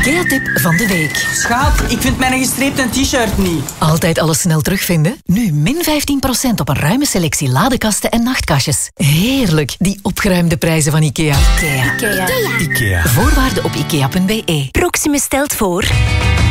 IKEA-tip van de week. Schat, ik vind mijn gestreepte t-shirt niet. Altijd alles snel terugvinden? Nu min 15% op een ruime selectie ladekasten en nachtkastjes. Heerlijk, die opgeruimde prijzen van IKEA. IKEA. Voorwaarden op ikea.be. Proximus stelt voor...